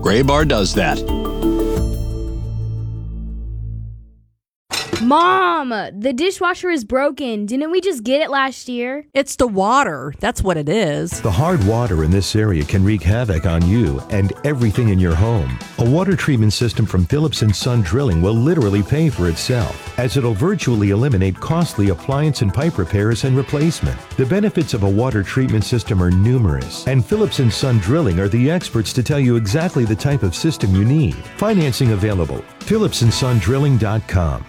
Gray Bar does that. Mom, the dishwasher is broken. Didn't we just get it last year? It's the water. That's what it is. The hard water in this area can wreak havoc on you and everything in your home. A water treatment system from Phillips & Son Drilling will literally pay for itself, as it'll virtually eliminate costly appliance and pipe repairs and replacement. The benefits of a water treatment system are numerous, and Phillips & Son Drilling are the experts to tell you exactly the type of system you need. Financing available. PhillipsandSonDrilling.com.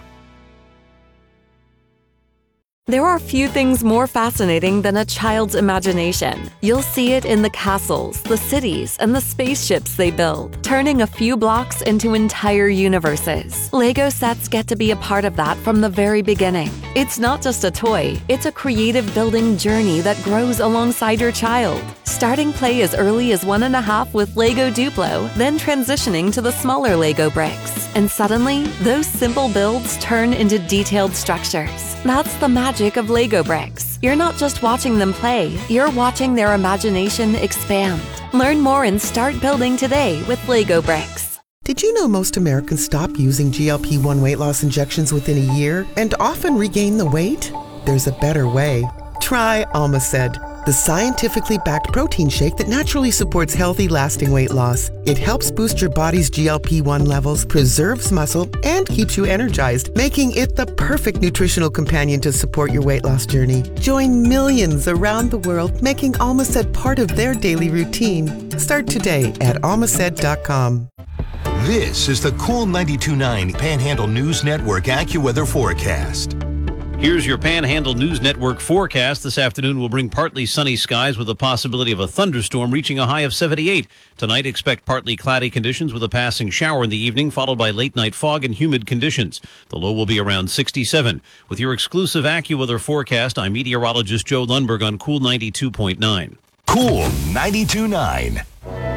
There are few things more fascinating than a child's imagination. You'll see it in the castles, the cities, and the spaceships they build, turning a few blocks into entire universes. Lego sets get to be a part of that from the very beginning. It's not just a toy, it's a creative building journey that grows alongside your child. Starting play as early as 1.5 with Lego Duplo, then transitioning to the smaller Lego bricks. And suddenly, those simple builds turn into detailed structures. That's the magic of Lego bricks. You're not just watching them play, you're watching their imagination expand. Learn more and start building today with Lego bricks. Did you know most Americans stop using GLP-1 weight loss injections within a year and often regain the weight? There's a better way. Try Almaced, the scientifically backed protein shake that naturally supports healthy, lasting weight loss. It helps boost your body's GLP-1 levels, preserves muscle, and keeps you energized, making it the perfect nutritional companion to support your weight loss journey. Join millions around the world making Almaced part of their daily routine. Start today at almaced.com. This is the Cool 92.9 Panhandle News Network AccuWeather forecast. Here's your Panhandle News Network forecast. This afternoon will bring partly sunny skies with the possibility of a thunderstorm reaching a high of 78. Tonight, expect partly cloudy conditions with a passing shower in the evening, followed by late-night fog and humid conditions. The low will be around 67. With your exclusive AccuWeather forecast, I'm meteorologist Joe Lundberg on Cool 92.9. Cool 92.9.